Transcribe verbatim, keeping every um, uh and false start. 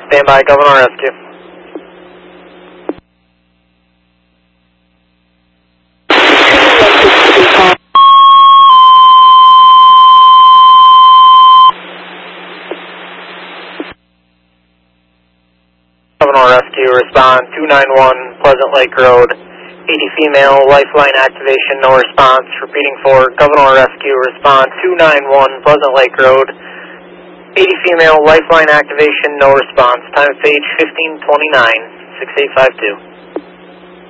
Stand by, Governor Rescue. Governor Rescue, respond two nine one Pleasant Lake Road. eighty female, lifeline activation, no response. Repeating for Governor Rescue, respond two nine one Pleasant Lake Road. eighty female, lifeline activation, no response. Time of page fifteen twenty-nine, six eight five two.